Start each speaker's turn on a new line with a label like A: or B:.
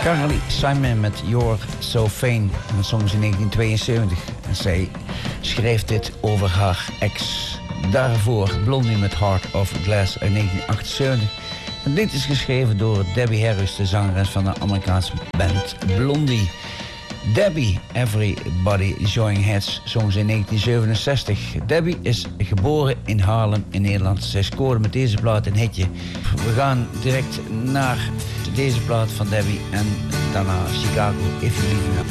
A: Carly Simon met You're So Fine. En dat zong ze in 1972. En zij schreef dit over haar ex. Daarvoor Blondie met Heart of Glass uit 1978. Het lied is geschreven door Debbie Harris, de zangeres van de Amerikaanse band Blondie. Debbie, Everybody Joining Heads, zong ze in 1967. Debbie is geboren in Haarlem in Nederland. Zij scoorde met deze plaat een hitje. We gaan direct naar deze plaat van Debbie en daarna Chicago, If You Leave Me Now.